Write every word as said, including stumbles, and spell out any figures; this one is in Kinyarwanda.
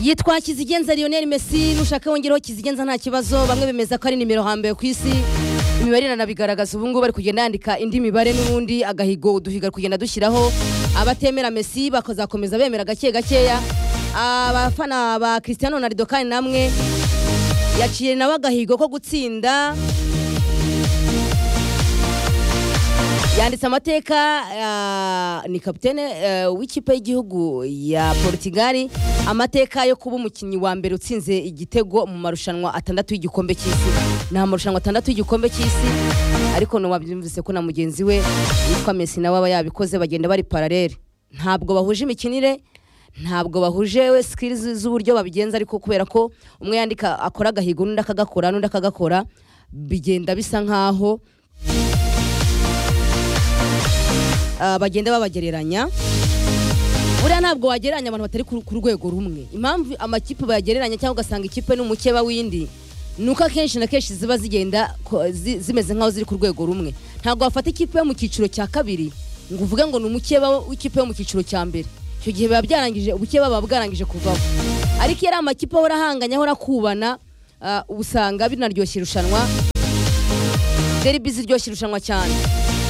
yitwa Kizigenza Lionel Messi nushaka wongeraho Kizigenza nta kibazo bamwe bemeza ko ari nimero hambere ku isi imibare iranabigaragaza ubu ngubu bari kugenda yandika indi mibare n'ubundi agahigo duhiga kugenda dushyiraho abatemera Messi bakazakomeza bemera gake gakeya abafana ba Cristiano Ronaldo kandi namwe yaciye nawe agahigo ko gutsinda yanditse amateka uh, ni kapitene uh, w'ikipe y'igihugu ya Portugal amateka yo kuba umukinnyi wa mbere utsinze igitego mu marushanwa atandatu y'igikombe cy'isi na marushanwa atandatu y'igikombe cy'isi ariko no wabyumvise ko na mugenzi we yitwa Messi nawe aba yabikoze bagenda bari parallel ntabwo bahuje imikinire ntabwo bahuje we skills z'uburyo babigenza ariko kubera ko umwe yandika akora gahigo n'undi akagakora n'undi akagakora bigenda bisa nkaho Uh, bagenda babagereranya buriya ntabwo wagereranya abantu batari ku rwego rumwe impamvu amakipe bayagereranya cyangwa ugasanga ikipe n'umukeba w'indi nuko akenshi na kenshi ziba zigenda zi, zimeze nkaho ziri ku rwego rumwe ntabwo wafata ikipe yo mu cyiciro cya kabiri ngo uvuge ngo ni umukeba w'ikipe yo mu cyiciro cya mbere icyo gihe biba byarangije ubukeba baba bwarangije kuvaho ariko iyo ari amakipe ahora ahanganye ahora kubana uh, usanga binaryoshye irushanwa derby ziryoshye irushanwa cyane